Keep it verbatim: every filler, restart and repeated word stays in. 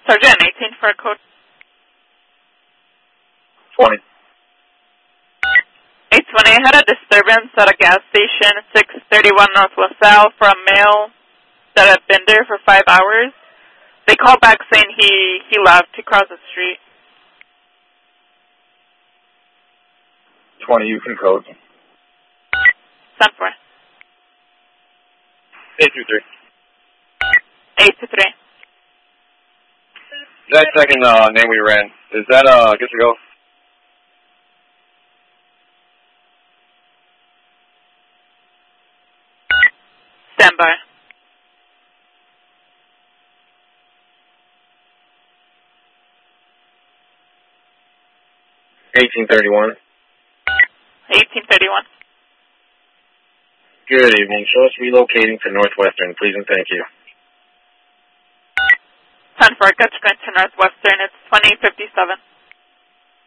Sergeant, eighteen for a code. twenty. eight twenty, I had a disturbance at a gas station, six thirty-one Northwest South, for a male that had been there for five hours. They called back saying he, he left to cross the street. twenty, you can code. ten four. eight two three. eight two three. That second uh, name we ran, is that uh, good to go? Stand by. eighteen thirty-one. eighteen thirty-one. Good evening. Show us relocating to Northwestern, please and thank you. ten four, Gotcha, going to Northwestern. It's twenty fifty-seven.